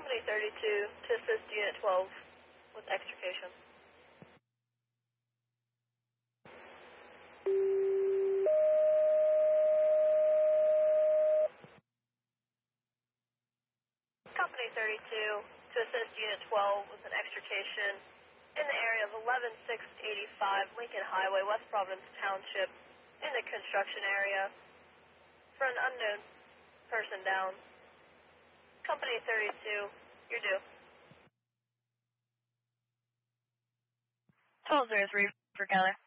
Company 32 to assist Unit 12 with extrication. Company 32 to assist Unit 12 with an extrication in the area of 11685 Lincoln Highway, West Providence Township, in the construction area for an unknown person down. Company 32, you're due. 1203 for Keller.